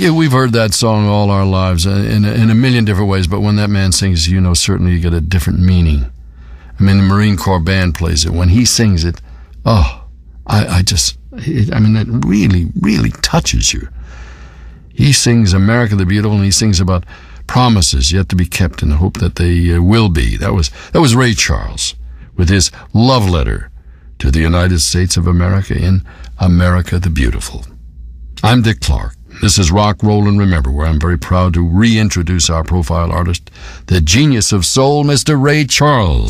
Yeah, we've heard that song all our lives in a million different ways, but when that man sings, certainly you get a different meaning. I mean, the Marine Corps band plays it. When he sings it, it really, really touches you. He sings America the Beautiful, and he sings about promises yet to be kept in the hope that they will be. That was Ray Charles with his love letter to the United States of America in America the Beautiful. I'm Dick Clark. This is Rock, Roll, and Remember, where I'm very proud to reintroduce our profile artist, the genius of soul, Mr. Ray Charles.